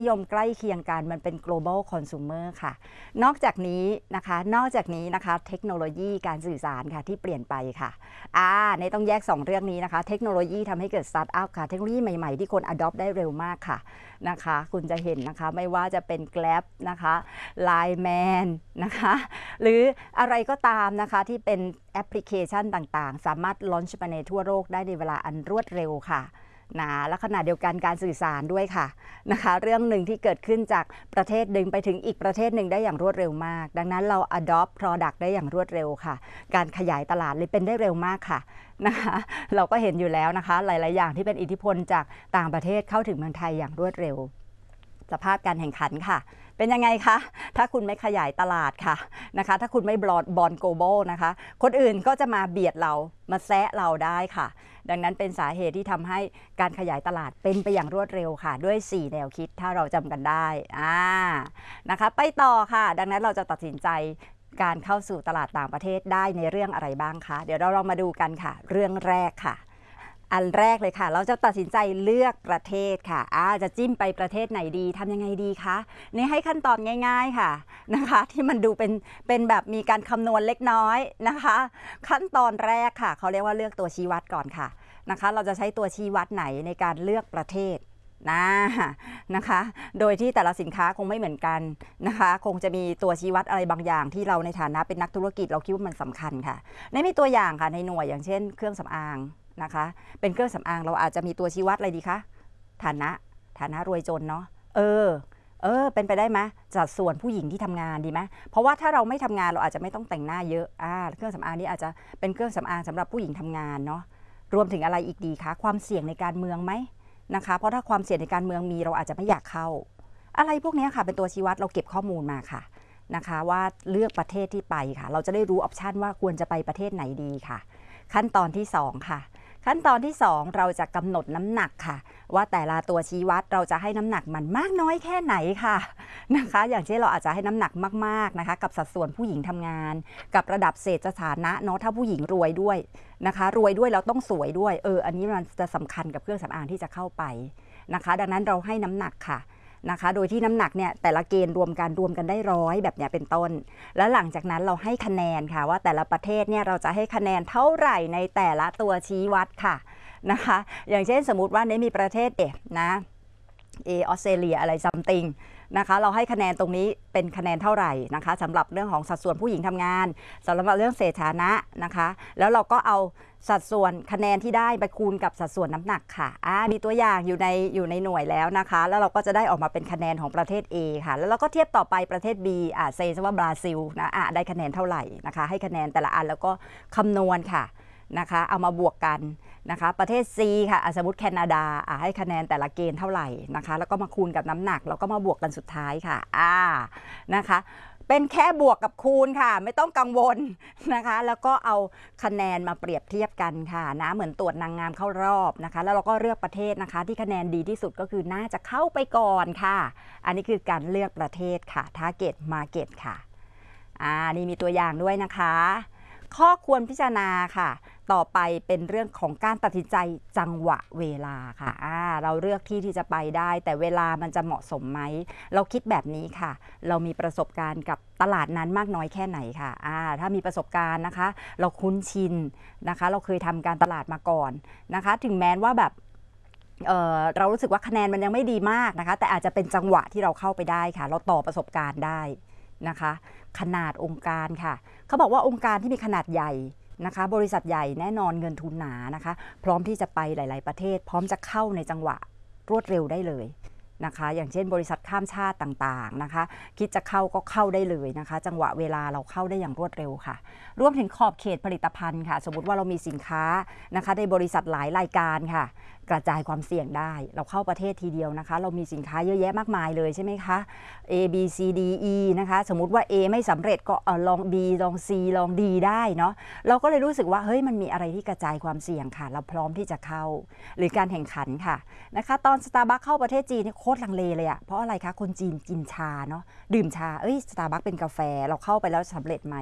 นิยมใกล้เคียงกันมันเป็น global consumer ค่ะนอกจากนี้นะคะเทคโนโลยีการสื่อสารค่ะที่เปลี่ยนไปค่ะในต้องแยก2เรื่องนี้นะคะเทคโนโลยีทำให้เกิดสตาร์ทอัพค่ะเทคโนโลยีใหม่ๆที่คน adopt ได้เร็วมากค่ะนะคะคุณจะเห็นนะคะไม่ว่าจะเป็น Grab นะคะ Line Man นะคะหรืออะไรก็ตามนะคะที่เป็นแอปพลิเคชันต่างๆสามารถลอนช์ไปในทั่วโลกได้ในเวลาอันรวดเร็วค่ะและขณะเดียวกันการสื่อสารด้วยค่ะนะคะเรื่องหนึ่งที่เกิดขึ้นจากประเทศหนึ่งไปถึงอีกประเทศหนึ่งได้อย่างรวดเร็วมากดังนั้นเรา adopt product ได้อย่างรวดเร็วค่ะการขยายตลาดเลยเป็นได้เร็วมากค่ะนะคะเราก็เห็นอยู่แล้วนะคะหลายๆอย่างที่เป็นอิทธิพลจากต่างประเทศเข้าถึงเมืองไทยอย่างรวดเร็วสภาพการแข่งขันค่ะเป็นยังไงคะถ้าคุณไม่ขยายตลาดค่ะนะคะถ้าคุณไม่บอลโกลบอลนะคะคนอื่นก็จะมาเบียดเรามาแซะเราได้ค่ะดังนั้นเป็นสาเหตุที่ทำให้การขยายตลาดเป็นไปอย่างรวดเร็วค่ะด้วย4แนวคิดถ้าเราจำกันได้นะคะไปต่อค่ะดังนั้นเราจะตัดสินใจการเข้าสู่ตลาดต่างประเทศได้ในเรื่องอะไรบ้างคะเดี๋ยวเราลองมาดูกันค่ะเรื่องแรกค่ะอันแรกเลยค่ะเราจะตัดสินใจเลือกประเทศค่ะจะจิ้มไปประเทศไหนดีทำยังไงดีคะนี่ให้ขั้นตอนง่ายๆค่ะนะคะที่มันดูเป็นแบบมีการคำนวณเล็กน้อยนะคะขั้นตอนแรกค่ะเขาเรียกว่าเลือกตัวชี้วัดก่อนค่ะนะคะเราจะใช้ตัวชี้วัดไหนในการเลือกประเทศนะคะโดยที่แต่ละสินค้าคงไม่เหมือนกันนะคะคงจะมีตัวชี้วัดอะไรบางอย่างที่เราในฐานะเป็นนักธุรกิจเราคิดว่ามันสำคัญค่ะนี่มีตัวอย่างค่ะในหน่วยอย่างเช่นเครื่องสำอางนะคะเป็นเครื่องสำอางเราอาจจะมีตัวชี้วัดอะไรดีคะฐานะรวยจนเนาะเป็นไปได้ไหมจัดส่วนผู้หญิงที่ทำงานดีไหมเพราะว่าถ้าเราไม่ทำงานเราอาจจะไม่ต้องแต่งหน้าเยอะเครื่องสำอางนี้อาจจะเป็นเครื่องสำอางสำหรับผู้หญิงทำงานเนาะรวมถึงอะไรอีกดีคะความเสี่ยงในการเมืองไหมนะคะเพราะถ้าความเสี่ยงในการเมืองมีเราอาจจะไม่อยากเข้าอะไรพวกนี้ค่ะเป็นตัวชี้วัดเราเก็บข้อมูลมาค่ะนะคะว่าเลือกประเทศที่ไปค่ะเราจะได้รู้ออปชันว่าควรจะไปประเทศไหนดีค่ะขั้นตอนที่2ค่ะขั้นตอนที่2เราจะกำหนดน้ำหนักค่ะว่าแต่ละตัวชี้วัดเราจะให้น้ำหนักมันมากน้อยแค่ไหนค่ะนะคะอย่างเช่นเราอาจจะให้น้ำหนักมากๆนะคะกับสัดส่วนผู้หญิงทำงานกับระดับเศรษฐฐานะเนาะถ้าผู้หญิงรวยด้วยนะคะรวยด้วยแล้วต้องสวยด้วยอันนี้มันจะสำคัญกับเครื่องสำอางที่จะเข้าไปนะคะดังนั้นเราให้น้ำหนักค่ะนะคะโดยที่น้ำหนักเนี่ยแต่ละเกณฑ์รวมกันได้100แบบนี้เป็นต้นแล้วหลังจากนั้นเราให้คะแนนค่ะว่าแต่ละประเทศเนี่ยเราจะให้คะแนนเท่าไหร่ในแต่ละตัวชี้วัดค่ะนะคะอย่างเช่นสมมุติว่ามีประเทศออสเตรเลียอะไรซัมติงนะคะเราให้คะแนนตรงนี้เป็นคะแนนเท่าไหร่นะคะสำหรับเรื่องของสัดส่วนผู้หญิงทำงานสำหรับเรื่องเศรษฐานะนะคะแล้วเราก็เอาสัดส่วนคะแนนที่ได้ไปคูณกับสัดส่วนน้ำหนักค่ะมีตัวอย่างอยู่ในหน่วยแล้วนะคะแล้วเราก็จะได้ออกมาเป็นคะแนนของประเทศ A ค่ะแล้วเราก็เทียบต่อไปประเทศ B เซว่าบราซิลได้คะแนนเท่าไหร่นะคะให้คะแนนแต่ละอันแล้วก็คำนวณค่ะนะคะเอามาบวกกันนะคะประเทศ C ค่ะสมมติแคนาดาให้คะแนนแต่ละเกณฑ์เท่าไหร่นะคะแล้วก็มาคูณกับน้ำหนักแล้วก็มาบวกกันสุดท้ายค่ะนะคะเป็นแค่บวกกับคูณค่ะไม่ต้องกังวลนะคะแล้วก็เอาคะแนนมาเปรียบเทียบกันค่ะเหมือนตรวจนางงามเข้ารอบนะคะแล้วเราก็เลือกประเทศนะคะที่คะแนนดีที่สุดก็คือน่าจะเข้าไปก่อนค่ะอันนี้คือการเลือกประเทศค่ะ Target Market ค่ะนี่มีตัวอย่างด้วยนะคะข้อควรพิจารณาค่ะต่อไปเป็นเรื่องของการตัดสินใจจังหวะเวลาค่ะเราเลือกที่จะไปได้แต่เวลามันจะเหมาะสมไหมเราคิดแบบนี้ค่ะเรามีประสบการณ์กับตลาดนั้นมากน้อยแค่ไหนค่ะถ้ามีประสบการณ์นะคะเราคุ้นชินนะคะเราเคยทำการตลาดมาก่อนนะคะถึงแม้ว่าแบบเรารู้สึกว่าคะแนนมันยังไม่ดีมากนะคะแต่อาจจะเป็นจังหวะที่เราเข้าไปได้ค่ะเราต่อประสบการณ์ได้นะคะขนาดองค์การค่ะเขาบอกว่าองค์การที่มีขนาดใหญ่นะคะบริษัทใหญ่แน่นอนเงินทุนหนานะคะพร้อมที่จะไปหลายๆประเทศพร้อมจะเข้าในจังหวะรวดเร็วได้เลยนะคะอย่างเช่นบริษัทข้ามชาติต่างๆนะคะคิดจะเข้าก็เข้าได้เลยนะคะจังหวะเวลาเราเข้าได้อย่างรวดเร็วค่ะรวมถึงขอบเขตผลิตภัณฑ์ค่ะสมมติว่าเรามีสินค้านะคะในบริษัทหลายรายการค่ะกระจายความเสี่ยงได้เราเข้าประเทศทีเดียวนะคะเรามีสินค้าเยอะแยะมากมายเลยใช่ไหมคะ A B C D E นะคะสมมุติว่า A ไม่สำเร็จก็ลอง B ลอง C ลอง D ได้เนาะเราก็เลยรู้สึกว่าเฮ้ยมันมีอะไรที่กระจายความเสี่ยงค่ะเราพร้อมที่จะเข้าหรือการแข่งขันค่ะนะคะตอน Starbucks เข้าประเทศจีนโคตรลังเลเลยอะเพราะอะไรคะคนจีนกินชาเนาะดื่มชาStarbucks เป็นกาแฟเราเข้าไปแล้วสำเร็จไหม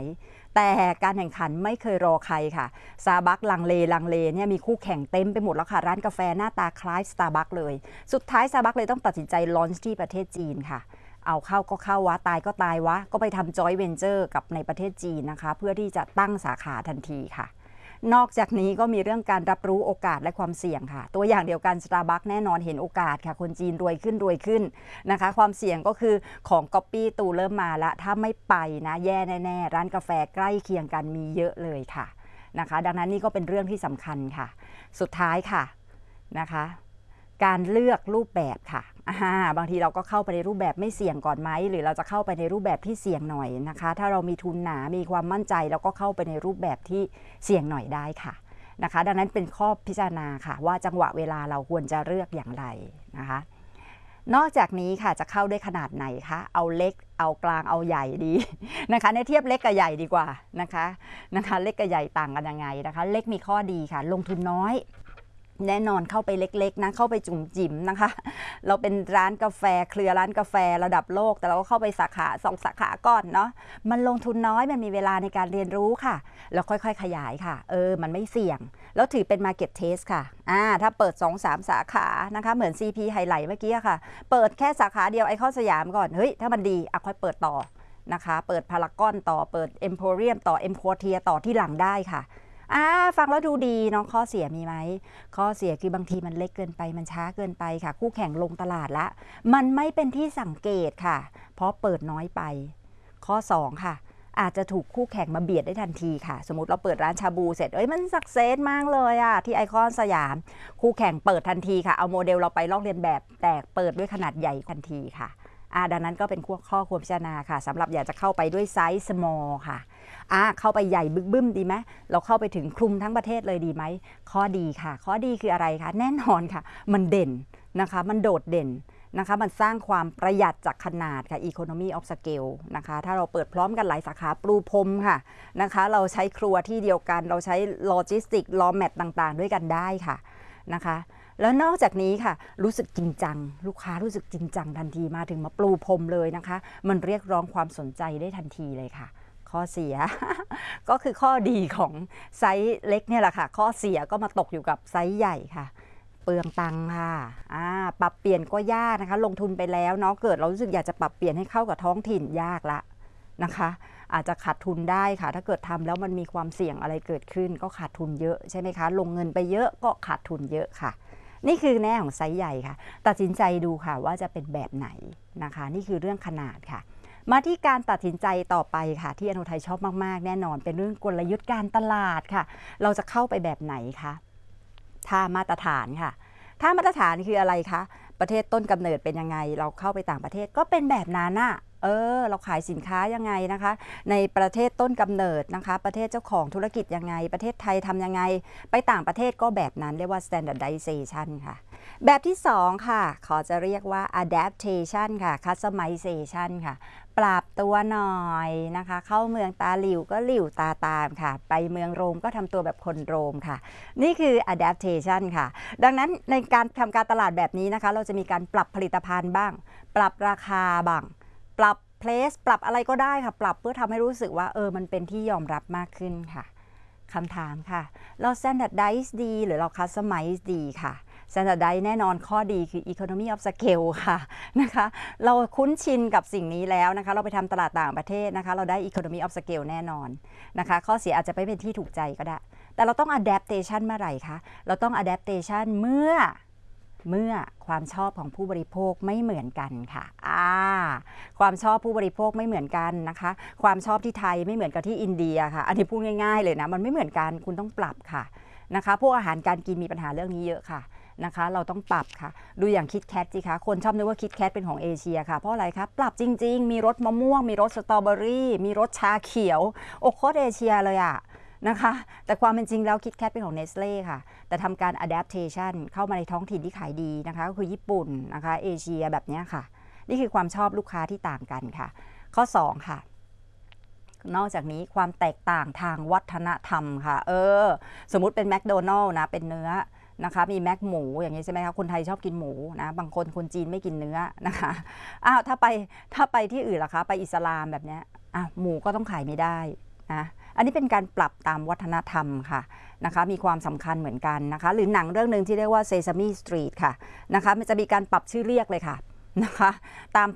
แต่การแข่งขันไม่เคยรอใครค่ะสตาร์บัคลังเลเนี่ยมีคู่แข่งเต็มไปหมดแล้วค่ะร้านกาแฟหน้าตาคล้ายสตาร์บัคเลยสุดท้ายสตาร์บัคเลยต้องตัดสินใจลอนช์ที่ประเทศจีนค่ะเอาเข้าก็เข้าวะตายก็ตายวะก็ไปทำจอยเวนเจอร์กับในประเทศจีนนะคะเพื่อที่จะตั้งสาขาทันทีค่ะนอกจากนี้ก็มีเรื่องการรับรู้โอกาสและความเสี่ยงค่ะตัวอย่างเดียวกัน Starbucks แน่นอนเห็นโอกาสค่ะคนจีนรวยขึ้นนะคะความเสี่ยงก็คือของก๊อปปี้ตูเริ่มมาแล้วถ้าไม่ไปนะแย่แน่ๆร้านกาแฟใกล้เคียงกันมีเยอะเลยค่ะนะคะดังนั้นนี่ก็เป็นเรื่องที่สำคัญค่ะสุดท้ายค่ะนะคะการเลือกรูปแบบค่ะบางทีเราก็เข้าไปในรูปแบบไม่เสี่ยงก่อนไหมหรือเราจะเข้าไปในรูปแบบที่เสี่ยงหน่อยนะคะถ้าเรามีทุนหนามีความมั่นใจเราก็เข้าไปในรูปแบบที่เสี่ยงหน่อยได้ค่ะนะคะดังนั้นเป็นข้อพิจารณาค่ะว่าจังหวะเวลาเราควรจะเลือกอย่างไรนะคะนอกจากนี้ค่ะจะเข้าด้วยขนาดไหนคะเอาเล็กเอากลางเอาใหญ่ดีนะคะในเทียบเล็กกับใหญ่ดีกว่านะคะเล็กกับใหญ่ต่างกันยังไงนะคะเล็กมีข้อดีค่ะลงทุนน้อยแน่นอนเข้าไปเล็กๆนะเข้าไปจุ่มจิ๋มนะคะเราเป็นร้านกาแฟเครือร้านกาแฟระดับโลกแต่เราก็เข้าไปสาขา2 สาขาก่อนเนาะมันลงทุนน้อยมันมีเวลาในการเรียนรู้ค่ะแล้วค่อยๆขยายค่ะมันไม่เสี่ยงแล้วถือเป็น Market Test ค่ะถ้าเปิด 2-3 สาขานะคะเหมือน CP ไฮไลท์เมื่อกี้ค่ะเปิดแค่สาขาเดียวไอคอนสยามก่อนเฮ้ยถ้ามันดีค่อยเปิดต่อนะคะเปิดพารากอนต่อเปิดเอ็มโพเรียมต่อเอ็มควอเทียต่อที่หลังได้ค่ะฟังแล้วดูดีน้องข้อเสียมีไหมข้อเสียคือบางทีมันเล็กเกินไปมันช้าเกินไปค่ะคู่แข่งลงตลาดละมันไม่เป็นที่สังเกตค่ะเพราะเปิดน้อยไปข้อ2ค่ะอาจจะถูกคู่แข่งมาเบียดได้ทันทีค่ะสมมติเราเปิดร้านชาบูเสร็จมันสักเซสมากเลยที่ไอคอนสยามคู่แข่งเปิดทันทีค่ะเอาโมเดลเราไปลอกเลียนแบบแต่เปิดด้วยขนาดใหญ่ทันทีค่ะดังนั้นก็เป็นข้อควรพิจารณาค่ะสำหรับอยากจะเข้าไปด้วยไซส์ small ค่ะเข้าไปใหญ่บึกบึ้มดีไหมเราเข้าไปถึงคลุมทั้งประเทศเลยดีไหมข้อดีค่ะข้อดีคืออะไรคะแน่นอนค่ะมันเด่นนะคะมันโดดเด่นนะคะมันสร้างความประหยัดจากขนาดค่ะ economy of scale นะคะถ้าเราเปิดพร้อมกันหลายสาขาปรูพรมค่ะนะคะเราใช้ครัวที่เดียวกันเราใช้โลจิสติกลอแมทต่างๆด้วยกันได้ค่ะนะคะแล้วนอกจากนี้ค่ะรู้สึกจริงจังลูกค้ารู้สึกจริงจังทันทีมาถึงมาปรูพรมเลยนะคะมันเรียกร้องความสนใจได้ทันทีเลยค่ะข้อเสีย ก็คือข้อดีของไซส์เล็กเนี่ยแหละค่ะข้อเสียก็มาตกอยู่กับไซส์ใหญ่ค่ะเปลืองตังค่ะปรับเปลี่ยนก็ยากนะคะลงทุนไปแล้วเนาะเกิดเรารู้สึกอยากจะปรับเปลี่ยนให้เข้ากับท้องถิ่นยากละนะคะอาจจะขาดทุนได้ค่ะถ้าเกิดทำแล้วมันมีความเสี่ยงอะไรเกิดขึ้นก็ขาดทุนเยอะใช่ไหมคะลงเงินไปเยอะก็ขาดทุนเยอะค่ะนี่คือแง่ของไซส์ใหญ่ค่ะตัดสินใจดูค่ะว่าจะเป็นแบบไหนนะคะนี่คือเรื่องขนาดค่ะมาที่การตัดสินใจต่อไปค่ะที่อนุทัยชอบมากๆแน่นอนเป็นเรื่องกลยุทธ์การตลาดค่ะเราจะเข้าไปแบบไหนคะท่ามาตรฐานค่ะท่ามาตรฐานคืออะไรคะประเทศต้นกำเนิดเป็นยังไงเราเข้าไปต่างประเทศก็เป็นแบบนั้นเราขายสินค้ายังไงนะคะในประเทศต้นกำเนิดนะคะประเทศเจ้าของธุรกิจยังไงประเทศไทยทำยังไงไปต่างประเทศก็แบบนั้นเรียกว่า standardization ค่ะแบบที่2ค่ะขอจะเรียกว่า adaptation ค่ะ customization ค่ะปรับตัวหน่อยนะคะเข้าเมืองตาหลิวก็หลิวตาตามค่ะไปเมืองโรมก็ทำตัวแบบคนโรมค่ะนี่คือ adaptation ค่ะดังนั้นในการทำการตลาดแบบนี้นะคะเราจะมีการปรับผลิตภัณฑ์บ้างปรับราคาบ้างปรับ place ปรับอะไรก็ได้ค่ะปรับเพื่อทำให้รู้สึกว่ามันเป็นที่ยอมรับมากขึ้นค่ะคำถามค่ะเรา standardize ดีหรือเรา customize ดีค่ะ standardize แน่นอนข้อดีคือ economy of scale ค่ะนะคะเราคุ้นชินกับสิ่งนี้แล้วนะคะเราไปทำตลาดต่างประเทศนะคะเราได้ economy of scale แน่นอนนะคะข้อเสียอาจจะไม่เป็นที่ถูกใจก็ได้แต่เราต้อง adaptation เมื่อไหร่คะเราต้อง adaptation เมื่อความชอบของผู้บริโภคไม่เหมือนกันค่ะความชอบผู้บริโภคไม่เหมือนกันนะคะความชอบที่ไทยไม่เหมือนกับที่อินเดียค่ะอันนี้พูดง่ายๆเลยนะมันไม่เหมือนกันคุณต้องปรับค่ะนะคะพวกอาหารการกินมีปัญหาเรื่องนี้เยอะค่ะนะคะเราต้องปรับค่ะดูอย่างคิดแคทสิคะคนชอบนึกว่าคิดแคทเป็นของเอเชียค่ะเพราะอะไรคะปรับจริงๆมีรสมะม่วงมีรสสตรอเบอรี่มีรสชาเขียวโอ้โคตรเอเชียเลยนะคะแต่ความเป็นจริงแล้วคิดแคทเป็นของเนสเล่ค่ะแต่ทำการ adaptation เข้ามาในท้องถิ่นที่ขายดีนะคะก็คือญี่ปุ่นนะคะเอเชียแบบนี้ค่ะนี่คือความชอบลูกค้าที่ต่างกันค่ะข้อ2ค่ะนอกจากนี้ความแตกต่างทางวัฒนธรรมค่ะสมมุติเป็นแมคโดนัลล์นะเป็นเนื้อนะคะมีแม็กหมูอย่างนี้ใช่ไหมคะคนไทยชอบกินหมูนะบางคนจีนไม่กินเนื้อนะคะถ้าไปที่อื่นล่ะคะไปอิสลามแบบนี้หมูก็ต้องขายไม่ได้นะอันนี้เป็นการปรับตามวัฒนธรรมค่ะนะคะมีความสำคัญเหมือนกันนะคะหรือหนังเรื่องหนึ่งที่เรียกว่า Sesame Street ค่ะนะคะมันจะมีการปรับชื่อเรียกเลยค่ะนะคะตาม